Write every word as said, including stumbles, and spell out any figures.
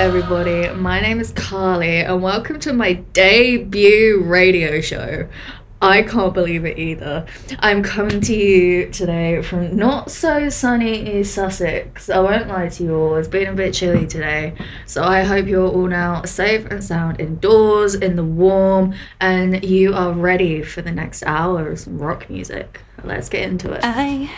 everybody. My name is Carly, and welcome to my debut radio show. I can't believe it either. I'm coming to you today from not so sunny East Sussex. I won't lie to you all, it's been a bit chilly today. So I hope you're all now safe and sound indoors, in the warm, and you are ready for the next hour of some rock music. Let's get into it. I